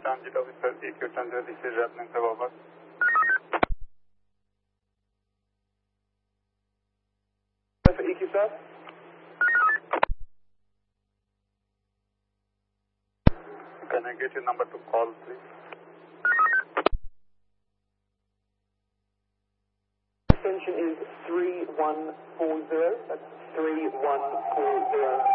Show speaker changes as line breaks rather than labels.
Transit Officer EQ Chandra, this is Ratnan Sababa. For EQ, sir? Can I get your number to call, please?
Extension is 3140. That's 3140.